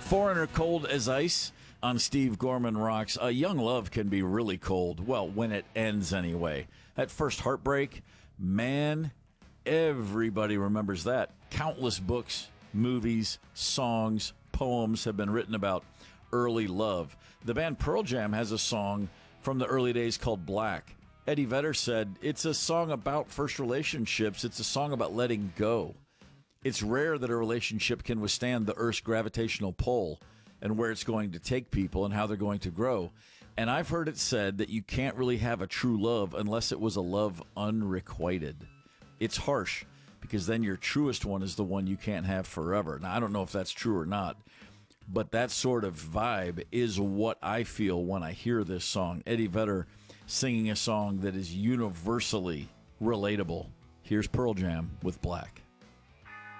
Foreigner, Cold as Ice on Steve Gorman Rocks. A young love can be really cold. Well, when it ends anyway. That first heartbreak, man, everybody remembers that. Countless books, movies, songs, poems have been written about early love. The band Pearl Jam has a song from the early days called Black. Eddie Vedder said, it's a song about first relationships. It's a song about letting go. It's rare that a relationship can withstand the Earth's gravitational pull and where it's going to take people and how they're going to grow. And I've heard it said that you can't really have a true love unless it was a love unrequited. It's harsh because then your truest one is the one you can't have forever. Now, I don't know if that's true or not, but that sort of vibe is what I feel when I hear this song. Eddie Vedder singing a song that is universally relatable. Here's Pearl Jam with Black.